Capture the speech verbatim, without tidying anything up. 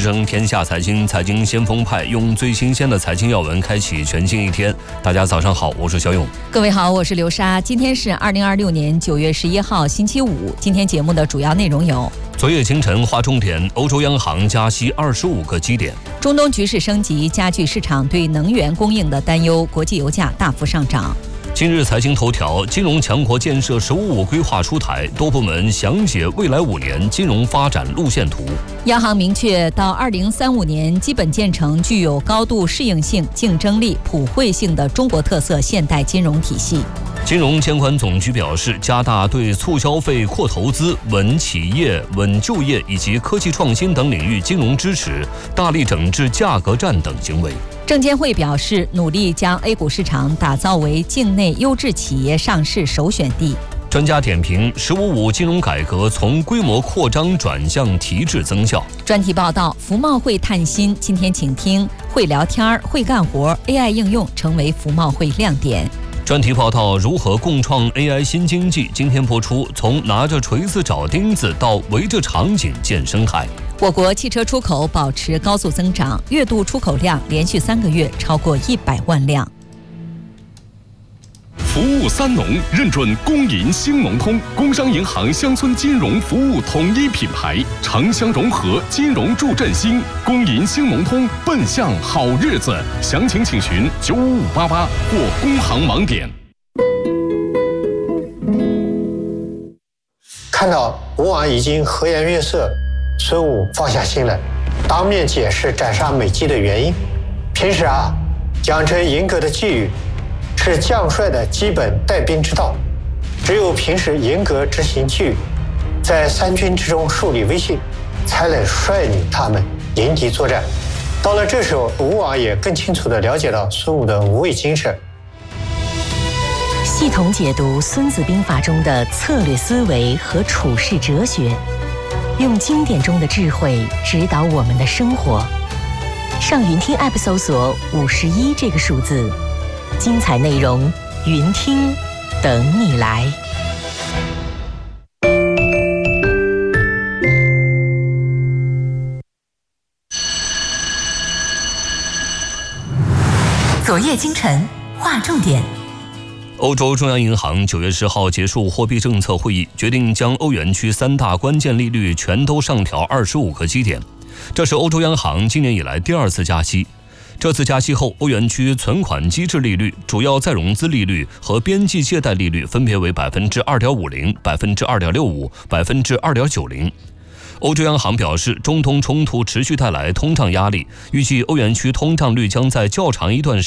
城天下财经，财经先锋派用最新鲜的财经要闻开启全新一天。大家早上好，我是小勇。 各位好，我是刘莎。今天是二零二六年九月十一号，星期五。今天节目的主要内容有： 昨夜清晨划重点，欧洲央行加息二十五个基点； 中东局势升级，加剧市场对能源供应的担忧，国际油价大幅上涨。 今日财经头条：金融强国建设“十五五”规划出台，多部门详解未来五年金融发展路线图。 央行明确，到二零三五年基本建成具有高度适应性、竞争力、普惠性的中国特色现代金融体系。 金融监管总局表示，加大对促消费、扩投资、稳企业、稳就业以及科技创新等领域金融支持，大力整治价格战等行为。 证监会表示，努力将 A 股市场打造为境内优质企业上市首选地。 专家点评：“十五五”金融改革从规模扩张转向提质增效。 专题报道：福茂会探新，今天请听会聊天、会干活 ，A I 应用成为福茂会亮点。 专题报道：如何共创 A I 新经济？今天播出，从拿着锤子找钉子到围着场景建生态。 我国汽车出口保持高速增长，月度出口量连续三个月超过一百万辆。 服务三农认准工银兴农通，工商银行乡村金融服务统一品牌，城乡融合，金融助振兴。工银兴农通，奔向好日子。详情请询九五五八八或工行网点。 看到吴王已经和颜悦色，孙武放下心来，当面解释斩杀美姬的原因。平时啊，养成严格的纪律是将帅的基本带兵之道，只有平时严格执行纪律，在三军之中树立威信，才能率领他们迎敌作战。到了这时候，吴王也更清楚地了解到孙武的无畏精神。 系统解读《孙子兵法》中的策略思维和处世哲学，用经典中的智慧指导我们的生活。上云听 App 搜索五十一这个数字，精彩内容云听等你来。 昨夜今晨划重点。 欧洲中央银行九月十号结束货币政策会议，决定将欧元区三大关键利率全都上调二十五个基点，这是欧洲央行今年以来第二次加息。这次加息后，欧元区存款机制利率、主要再融资利率和边际借贷利率分别为百分之二点五零、百分之二点六五、百分之二点九零。欧洲央行表示，中东冲突持续带来通胀压力，预计欧元区通胀率将在较长一段时